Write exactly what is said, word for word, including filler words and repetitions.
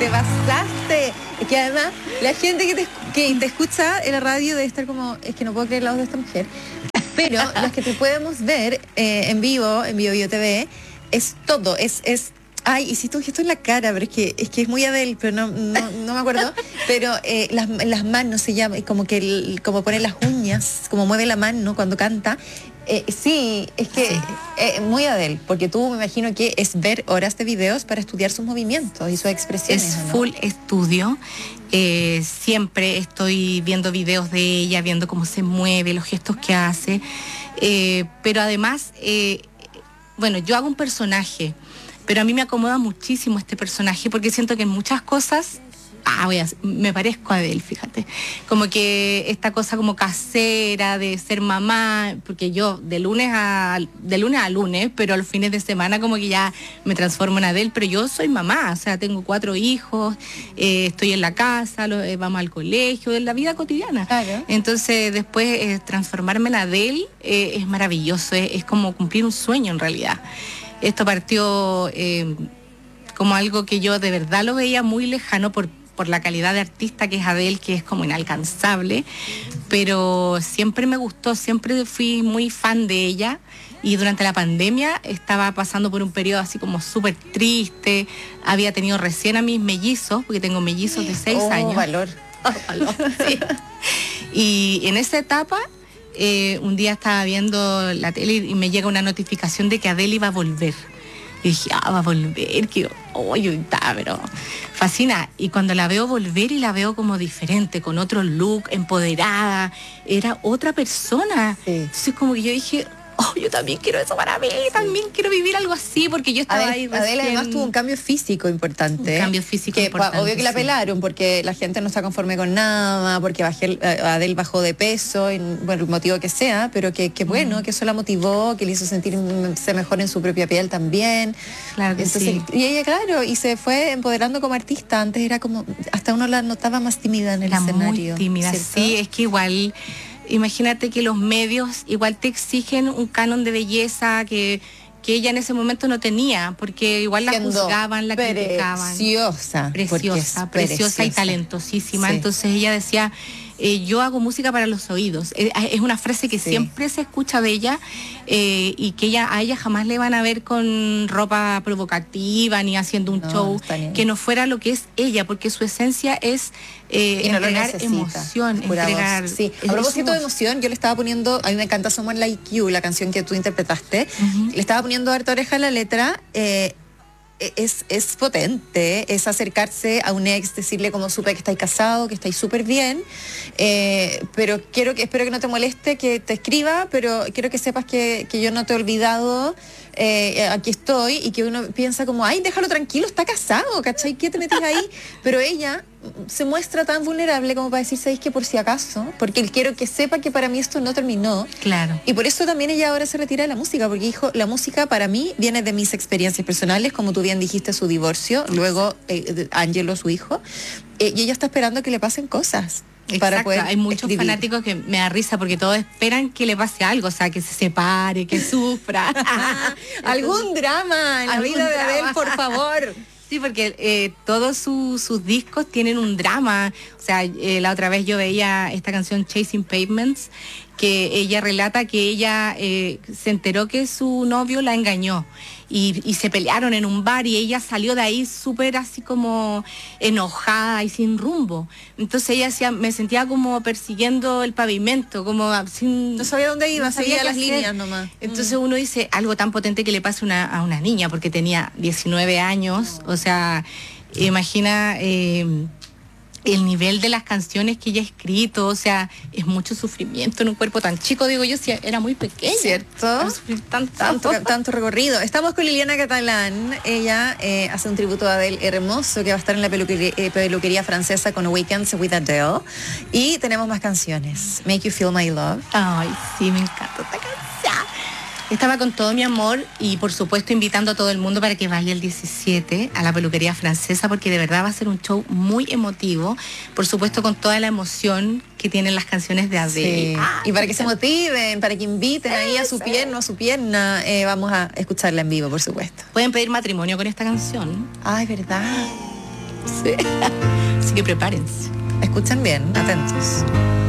te pasaste. Es que además la gente que te, que te escucha en la radio debe estar como, es que no puedo creer la voz de esta mujer. Pero los que te podemos ver eh, en vivo, en Bio Bio T V, es todo, es... es ay, hiciste un gesto en la cara, pero es que es, que es muy Adele, pero no, no, no me acuerdo. Pero eh, las, las manos se llama, como que el, como pone las uñas, como mueve la mano cuando canta. Eh, sí, es que sí. Eh, muy Adele, porque tú me imagino que es ver horas de videos para estudiar sus movimientos y sus expresiones. Es ¿no? full estudio. Eh, siempre estoy viendo videos de ella, viendo cómo se mueve, los gestos que hace. Eh, pero además, eh, bueno, yo hago un personaje. Pero a mí me acomoda muchísimo este personaje porque siento que en muchas cosas, ah, voy a, me parezco a Adele, fíjate. Como que esta cosa como casera de ser mamá, porque yo de lunes a de lunes a lunes, pero a los fines de semana como que ya me transformo en Adele, pero yo soy mamá, o sea, tengo cuatro hijos, eh, estoy en la casa, lo, eh, vamos al colegio, en la vida cotidiana. Claro. Entonces después eh, transformarme en Adele eh, es maravilloso, es, es como cumplir un sueño en realidad. Esto partió eh, como algo que yo de verdad lo veía muy lejano por, por la calidad de artista que es Adele, que es como inalcanzable, pero siempre me gustó, siempre fui muy fan de ella y durante la pandemia estaba pasando por un periodo así como súper triste, había tenido recién a mis mellizos, porque tengo mellizos de seis oh, años. valor. Oh, valor, sí. Y en esa etapa... Eh, un día estaba viendo la tele y me llega una notificación de que Adele iba a volver. Y dije, ah, va a volver, que oye, está, pero fascina. Y cuando la veo volver y la veo como diferente, con otro look, empoderada, era otra persona. Sí. Entonces como que yo dije, oh, yo también quiero eso para mí, sí. También quiero vivir algo así, porque yo estaba Adele, ahí recién... Adele además tuvo un cambio físico importante. Un cambio físico que, importante, obvio que la sí. pelaron, porque la gente no está conforme con nada, porque bajé, Adele bajó de peso, y, bueno, el motivo que sea, pero que, que bueno, mm. que eso la motivó, que le hizo sentirse mejor en su propia piel también. Claro que Entonces, sí. Y ella, claro, y se fue empoderando como artista. Antes era como, hasta uno la notaba más tímida en el era escenario. Muy tímida, ¿cierto? Sí, es que igual... Imagínate que los medios igual te exigen un canon de belleza que, que ella en ese momento no tenía, porque igual la Siendo juzgaban, la criticaban. Preciosa. Preciosa, preciosa y talentosísima. Sí. Entonces ella decía, eh, yo hago música para los oídos. Eh, es una frase que sí. siempre se escucha de ella eh, y que ella, a ella jamás le van a ver con ropa provocativa ni haciendo un no, show no que no fuera lo que es ella, porque su esencia es... Eh, y no entregar emoción, entregar... Sí. A propósito de emoción, yo le estaba poniendo, a mí me encanta Someone Like You, la canción que tú interpretaste, uh-huh. le estaba poniendo harta oreja a la letra, eh, es, es potente, es acercarse a un ex, decirle como supe que estáis casado, que estáis súper bien, eh, pero quiero que, espero que no te moleste que te escriba, pero quiero que sepas que, que yo no te he olvidado, eh, aquí estoy, y que uno piensa como, ay, déjalo tranquilo, está casado, ¿cachai? ¿Qué te metes ahí? Pero ella se muestra tan vulnerable como para decir, ¿sabéis que por si acaso? Porque quiero que sepa que para mí esto no terminó. Claro. Y por eso también ella ahora se retira de la música, porque dijo, la música para mí viene de mis experiencias personales, como tú bien dijiste, su divorcio, luego eh, Angelo, su hijo, eh, y ella está esperando que le pasen cosas. Exacto, para poder hay muchos escribir. Fanáticos que me da risa porque todos esperan que le pase algo, o sea, que se separe, que sufra. Algún drama en la vida de Adele, por favor. Sí, porque eh, todos su, sus discos tienen un drama. O sea, eh, la otra vez yo veía esta canción Chasing Pavements, que ella relata que ella eh, se enteró que su novio la engañó y, y se pelearon en un bar y ella salió de ahí súper así como enojada y sin rumbo. Entonces ella decía, me sentía como persiguiendo el pavimento, como sin... No sabía dónde iba, no sabía seguía las hacer. líneas nomás. Entonces mm. uno dice, algo tan potente que le pase una, a una niña, porque tenía diecinueve años, o sea, imagina... Eh, el nivel de las canciones que ella ha escrito, o sea, es mucho sufrimiento en un cuerpo tan chico, digo yo, si era muy pequeña. ¿Cierto? Tanto, tanto, tanto recorrido. Estamos con Liliana Catalán, ella eh, hace un tributo a Adele hermoso que va a estar en la peluquería, eh, peluquería francesa con Weekends with Adele. Y tenemos más canciones. Make You Feel My Love. Ay, sí, me encanta esta canción. Estaba con todo mi amor y por supuesto invitando a todo el mundo para que vaya el diecisiete a la peluquería francesa, porque de verdad va a ser un show muy emotivo, por supuesto con toda la emoción que tienen las canciones de Adele. Sí. Ah, y para que se motiven, para que inviten ahí a su pierna, a su pierna, eh, vamos a escucharla en vivo, por supuesto. Pueden pedir matrimonio con esta canción. Ay, verdad. Así que prepárense. Escuchen bien, atentos.